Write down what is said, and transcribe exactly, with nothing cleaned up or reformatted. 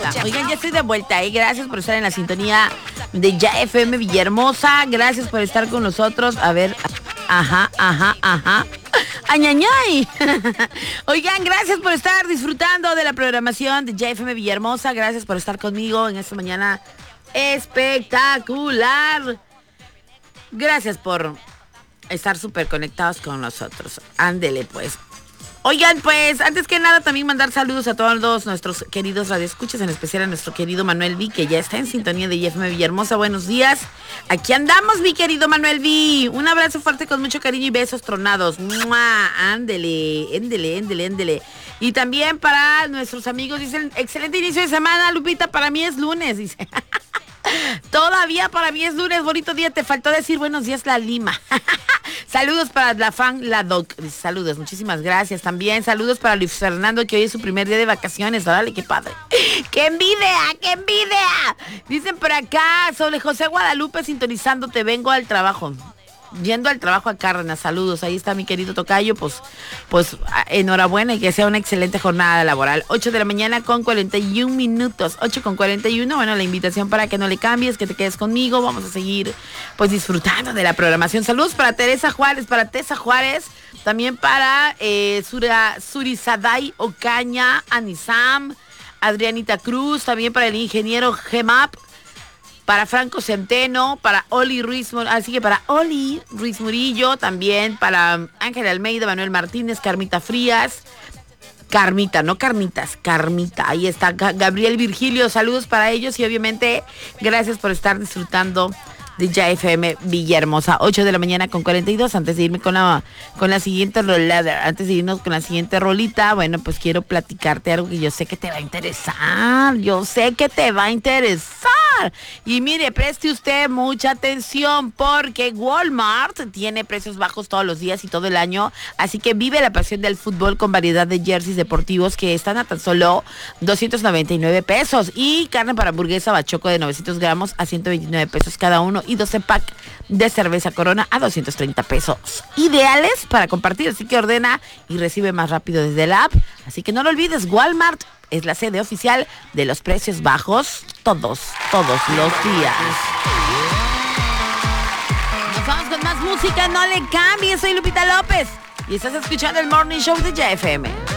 vuelta. Oigan, ya estoy de vuelta, ¿eh? Gracias por estar en la sintonía de Ya F M Villahermosa. Gracias por estar con nosotros. A ver, ajá, ajá, ajá. ¡Añañay! Oigan, gracias por estar disfrutando de la programación de Ya F M Villahermosa. Gracias por estar conmigo en esta mañana espectacular. Gracias por estar súper conectados con nosotros. Ándele, pues. Oigan, pues, antes que nada, también mandar saludos a todos nuestros queridos radioescuchas, en especial a nuestro querido Manuel V, que ya está en sintonía de Ya F M Villahermosa. Buenos días. Aquí andamos, mi querido Manuel V. Un abrazo fuerte con mucho cariño y besos tronados. ¡Mua! Ándele, éndele, éndele, éndele. Y también para nuestros amigos, dicen, excelente inicio de semana, Lupita, para mí es lunes, dice. Todavía para mí es lunes, bonito día, te faltó decir buenos días, la Lima. Saludos para la fan, la Doc. Saludos, muchísimas gracias. También saludos para Luis Fernando, que hoy es su primer día de vacaciones. Órale, qué padre. ¡Qué envidia! ¡Qué envidia! Dicen por acá, sobre José Guadalupe sintonizándote, vengo al trabajo. Yendo al trabajo a Cárdenas, saludos, ahí está mi querido tocayo, pues, pues enhorabuena y que sea una excelente jornada laboral. ocho de la mañana con cuarenta y un minutos, ocho con cuarenta y uno, bueno, la invitación para que no le cambies, que te quedes conmigo, vamos a seguir pues disfrutando de la programación. Saludos para Teresa Juárez, para Tessa Juárez, también para eh, Sura, Surizaday Ocaña, Anisam, Adrianita Cruz, también para el ingeniero Gemap, para Franco Centeno, para Oli Ruiz, así que para Oli Ruiz Murillo, también para Ángel Almeida, Manuel Martínez, Carmita Frías, Carmita, no Carmitas, Carmita, ahí está, Gabriel Virgilio, saludos para ellos y obviamente gracias por estar disfrutando de Ya F M Villahermosa. ocho de la mañana con cuarenta y dos, antes de irme con la, con la siguiente rolada, antes de irnos con la siguiente rolita, bueno, pues quiero platicarte algo que yo sé que te va a interesar, yo sé que te va a interesar. Y mire, preste usted mucha atención porque Walmart tiene precios bajos todos los días y todo el año, así que vive la pasión del fútbol con variedad de jerseys deportivos que están a tan solo doscientos noventa y nueve pesos y carne para hamburguesa bachoco de novecientos gramos a ciento veintinueve pesos cada uno y doce pack de cerveza Corona a doscientos treinta pesos. Ideales para compartir, así que ordena y recibe más rápido desde la app. Así que no lo olvides, Walmart es la sede oficial de los precios bajos todos, todos los días. Nos vamos con más música, no le cambies, soy Lupita López y estás escuchando el Morning Show de Ya F M.